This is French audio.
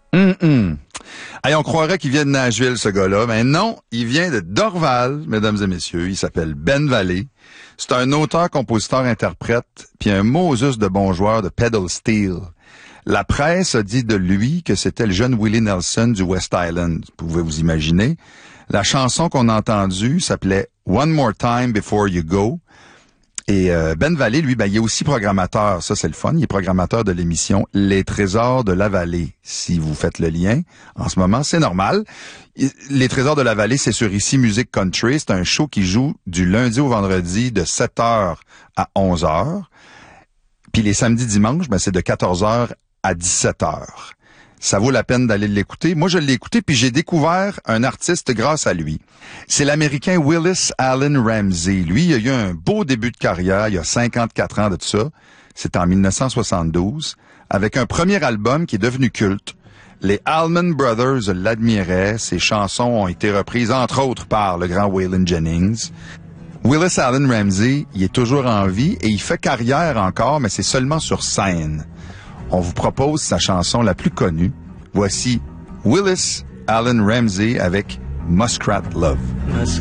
Hey, on croirait qu'il vient de Nashville, ce gars-là. Mais non, il vient de Dorval, mesdames et messieurs. Il s'appelle Ben Valley. C'est un auteur, compositeur, interprète, puis un Moses de bon joueur de pedal steel. La presse a dit de lui que c'était le jeune Willie Nelson du West Island. Vous pouvez vous imaginer. La chanson qu'on a entendue s'appelait One More Time Before You Go. Et Ben Valley, lui, il est aussi programmateur. Ça, c'est le fun. Il est programmateur de l'émission Les Trésors de la Vallée. Si vous faites le lien, en ce moment, c'est normal. Les Trésors de la Vallée, c'est sur Ici Musique Country. C'est un show qui joue du lundi au vendredi de 7h à 11h. Puis les samedis dimanches, c'est de 14h à 17h. Ça vaut la peine d'aller l'écouter. Moi, je l'ai écouté, puis j'ai découvert un artiste grâce à lui. C'est l'Américain Willis Allen Ramsey. Lui, il a eu un beau début de carrière, il y a 54 ans de tout ça. C'est en 1972, avec un premier album qui est devenu culte. Les Allman Brothers l'admiraient. Ses chansons ont été reprises, entre autres, par le grand Waylon Jennings. Willis Allen Ramsey, il est toujours en vie et il fait carrière encore, mais c'est seulement sur scène. On vous propose sa chanson la plus connue. Voici Willis Allen Ramsey avec Muskrat Love.